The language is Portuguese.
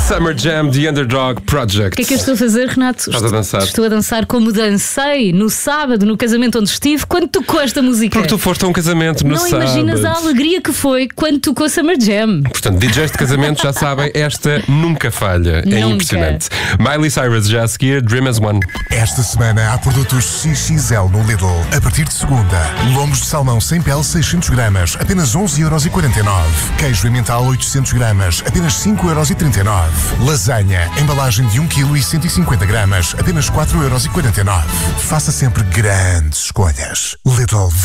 Summer Jam, The Underdog Project. O que é que eu estou a fazer, Renato? Estás a dançar. Estou a dançar como dancei no sábado, no casamento onde estive, quando tocou esta música. Porque tu foste a um casamento no Não sábado. imaginas a alegria que foi quando tocou Summer Jam. Portanto, DJs de casamento já sabem, esta nunca falha. É Nunca. impressionante. Miley Cyrus já a seguir, Dream as One. Esta semana há produtos XXL no Lidl. A partir de segunda, lombos de salmão sem pele 600 gramas, apenas 11,49€. Queijo emmental 800 gramas, apenas 5,39€. Lasanha, embalagem de 1 kg e 150 gramas, apenas 4,49€. Faça sempre grandes escolhas. Lidl.